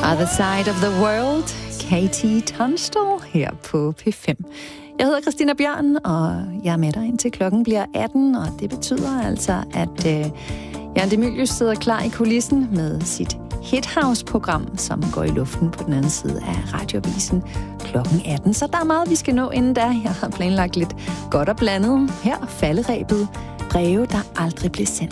Other Side of the World, KT Tunstall her på P5. Jeg hedder Christina Bjørn, og jeg er med dig indtil klokken bliver 18, og det betyder altså, at Jan Demilius sidder klar i kulissen med sit Hithouse-program, som går i luften på den anden side af Radioavisen klokken 18. Så der er meget, vi skal nå inden da. Jeg har planlagt lidt godt og blandet. Her falderebet, breve, der aldrig blev sendt.